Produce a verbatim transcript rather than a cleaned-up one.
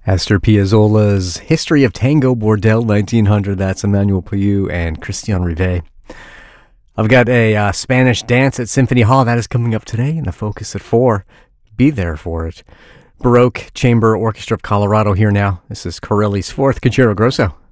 Astor Piazzolla's History of Tango Bordel nineteen hundred. That's Emmanuel Payou and Christian Rivet. I've got a uh, Spanish dance at Symphony Hall. That is coming up today in the Focus at four. Be there for it. Baroque Chamber Orchestra of Colorado here now. This is Corelli's fourth Concerto Grosso.